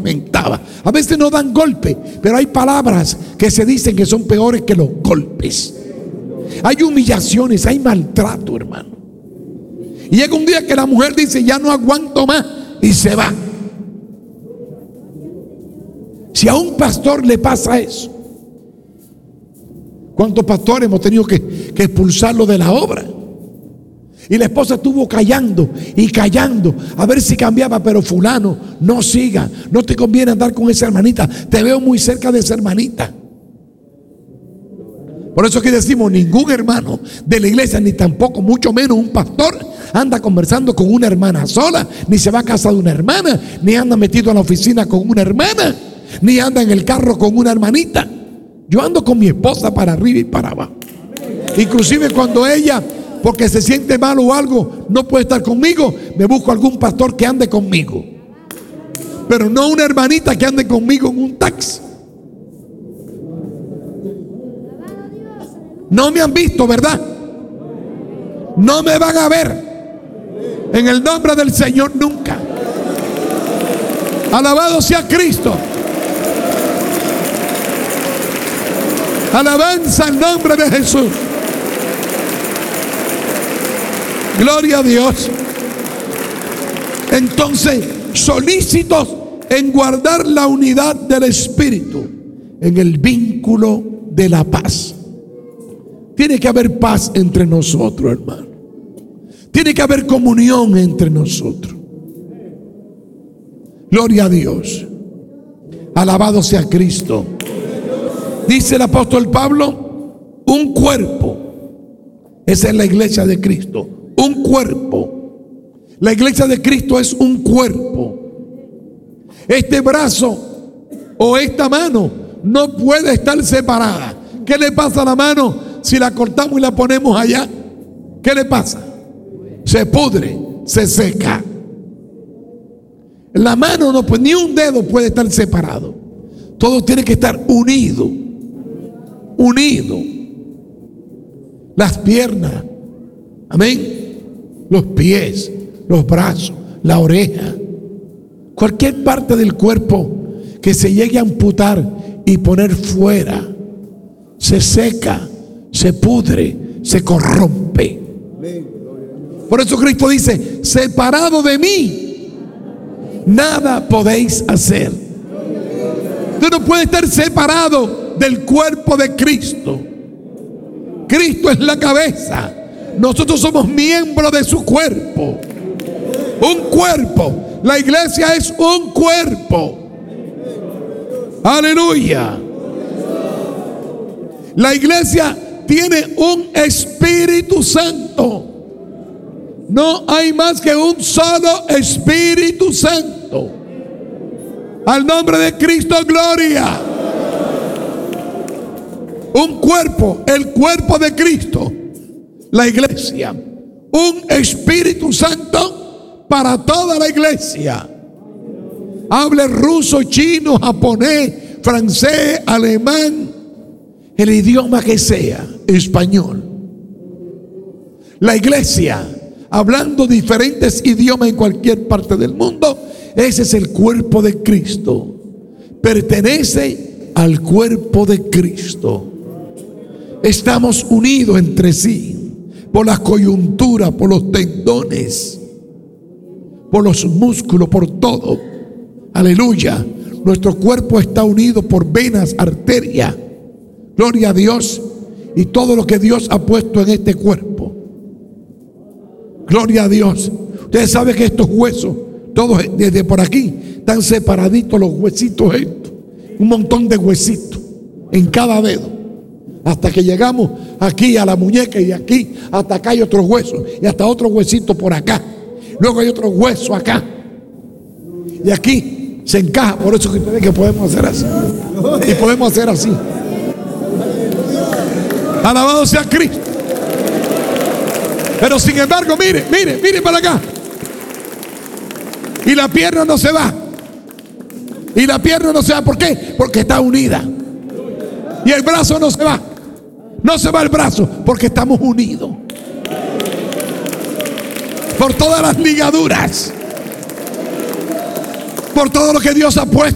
atormentaba. A veces no dan golpe, pero hay palabras que se dicen que son peores que los golpes. Hay humillaciones, hay maltrato, hermano. Y llega un día que la mujer dice: ya no aguanto más, y se va. Si a un pastor le pasa eso, ¿cuántos pastores hemos tenido que expulsarlo de la obra? Y la esposa estuvo callando y callando a ver si cambiaba, pero fulano, no siga, no te conviene andar con esa hermanita, te veo muy cerca de esa hermanita. Por eso aquí decimos: ningún hermano de la iglesia, ni tampoco mucho menos un pastor, anda conversando con una hermana sola, ni se va a casa de una hermana, ni anda metido en la oficina con una hermana, ni anda en el carro con una hermanita. Yo ando con mi esposa para arriba y para abajo. Inclusive cuando ella, porque se siente mal o algo, no puede estar conmigo, me busco algún pastor que ande conmigo, pero no una hermanita que ande conmigo en un taxi. No me han visto, ¿verdad? No me van a ver en el nombre del Señor nunca. Alabado sea Cristo. Alabanza al nombre de Jesús. Gloria a Dios. Entonces, solícitos en guardar la unidad del Espíritu en el vínculo de la paz. Tiene que haber paz entre nosotros, hermano. Tiene que haber comunión entre nosotros. Gloria a Dios. Alabado sea Cristo. Dice el apóstol Pablo: un cuerpo. Esa es la iglesia de Cristo. Un cuerpo. La iglesia de Cristo es un cuerpo. Este brazo o esta mano no puede estar separada. ¿Qué le pasa a la mano si la cortamos y la ponemos allá? ¿Qué le pasa? Se pudre, se seca. La mano no, pues ni un dedo puede estar separado. Todo tiene que estar unido. Unido. Las piernas, amén, los pies, los brazos, la oreja, cualquier parte del cuerpo que se llegue a amputar y poner fuera, se seca, se pudre, se corrompe. Por eso Cristo dice: separado de mí, nada podéis hacer. Tú no puedes estar separado del cuerpo de Cristo. Cristo es la cabeza. Nosotros somos miembros de su cuerpo. Un cuerpo. La iglesia es un cuerpo. Aleluya. La iglesia tiene un Espíritu Santo. No hay más que un solo Espíritu Santo. Al nombre de Cristo, gloria. Un cuerpo, el cuerpo de Cristo, la iglesia. Un Espíritu Santo para toda la iglesia. Hable ruso, chino, japonés, francés, alemán, el idioma que sea, español. La iglesia, hablando diferentes idiomas en cualquier parte del mundo, ese es el cuerpo de Cristo. Pertenece al cuerpo de Cristo. Estamos unidos entre sí por las coyunturas, por los tendones, por los músculos, por todo. Aleluya. Nuestro cuerpo está unido por venas, arterias. Gloria a Dios. Y todo lo que Dios ha puesto en este cuerpo. Gloria a Dios. Ustedes saben que estos huesos, todos desde por aquí, están separaditos los huesitos estos. Un montón de huesitos en cada dedo. Hasta que llegamos aquí a la muñeca, y aquí hasta acá hay otros huesos. Y hasta otro huesito por acá. Luego hay otro hueso acá. Y aquí se encaja. Por eso que ustedes que podemos hacer así. Y podemos hacer así. Alabado sea Cristo. Pero sin embargo, mire para acá. Y la pierna no se va. Y la pierna no se va. ¿Por qué? Porque está unida. Y el brazo no se va. No se va el brazo porque estamos unidos. Por todas las ligaduras. Por todo lo que Dios ha puesto